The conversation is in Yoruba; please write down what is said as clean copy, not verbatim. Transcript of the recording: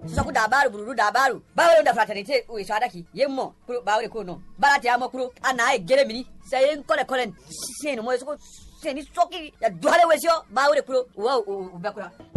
soku dabaru buru dabaru bawo da fraternité o isadaki yemmo kuro bawo ko no barati amo kuro ana e gere mini sayen kole seno mo soko seni soki ya duhale wesio bawo kuro wo ubakura